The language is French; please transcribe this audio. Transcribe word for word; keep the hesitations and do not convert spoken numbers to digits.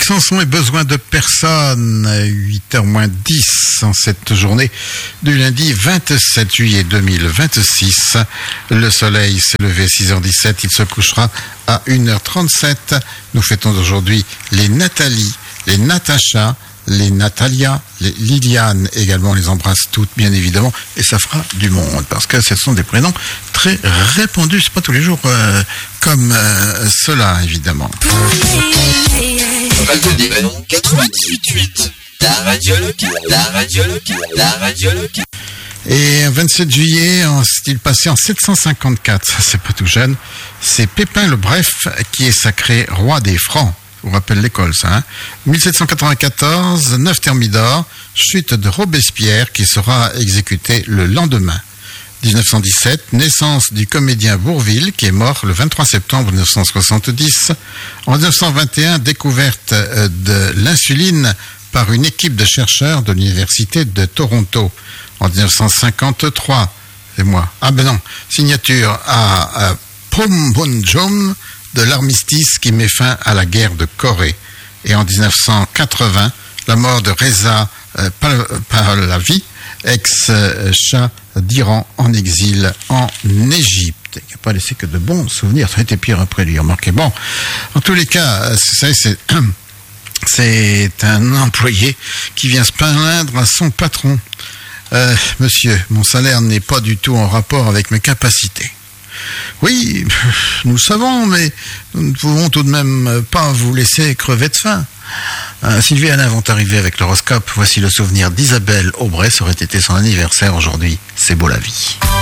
Extension et besoin de personnes, huit heures moins dix en cette journée du lundi vingt-sept juillet deux mille vingt-six. Le soleil s'est levé à six heures dix-sept, il se couchera à une heure trente-sept. Nous fêtons aujourd'hui les Nathalie, les Natacha, les Natalia, les Liliane également, on les embrasse toutes bien évidemment, et ça fera du monde parce que ce sont des prénoms très répandus, c'est pas tous les jours euh, comme euh, cela évidemment. Radio des Ballons quatre-vingt-dix-huit huit, la radio locale, la radio locale, la radio locale. Et vingt-sept juillet, en style passé en sept cent cinquante-quatre, ça c'est pas tout jeune, c'est Pépin le Bref qui est sacré roi des Francs. Je vous rappelle l'école, ça, hein. mille sept cent quatre-vingt-quatorze, neuf Thermidor, chute de Robespierre qui sera exécuté le lendemain. dix-neuf cent dix-sept, naissance du comédien Bourvil qui est mort le vingt-trois septembre mille neuf cent soixante-dix. En mille neuf cent vingt et un, découverte de l'insuline par une équipe de chercheurs de l'université de Toronto. En mille neuf cent cinquante-trois, c'est moi. Ah ben non, signature à, à Pombonjom de l'armistice qui met fin à la guerre de Corée. Et en dix-neuf cent quatre-vingts, la mort de Reza euh, Pahlavi, ex-Shah d'Iran en exil en Égypte. Il n'a pas laissé que de bons souvenirs. Ça a été pire après lui, remarquez. Bon, en tous les cas, vous savez, c'est, c'est un employé qui vient se plaindre à son patron. Euh, monsieur, mon salaire n'est pas du tout en rapport avec mes capacités. Oui, nous savons, mais nous ne pouvons tout de même pas vous laisser crever de faim. Euh, Sylvie Alain vont arriver avec l'horoscope. Voici le souvenir d'Isabelle Aubray. Ça aurait été son anniversaire aujourd'hui. C'est beau la vie.